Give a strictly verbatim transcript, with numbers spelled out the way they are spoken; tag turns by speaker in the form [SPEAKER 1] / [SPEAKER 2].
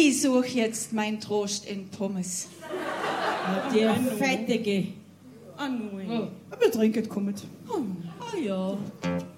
[SPEAKER 1] Ich suche jetzt meinen Trost in Pommes.
[SPEAKER 2] Die fettige.
[SPEAKER 3] Ah, nein.
[SPEAKER 2] Oh.
[SPEAKER 4] Wir trinken, kommt.
[SPEAKER 3] Ah, ja.